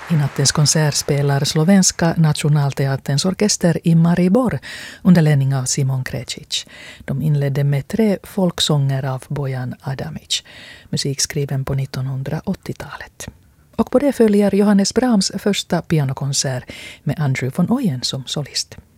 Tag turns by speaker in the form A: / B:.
A: I nattens konsert spelar Slovenska nationalteaterns orkester i Maribor under ledning av Simon Krecic. De inledde med 3 folksånger av Bojan Adamic, musik skriven på 1980-talet. Och på det följer Johannes Brahms första pianokonsert med Andrew von Oyen som solist.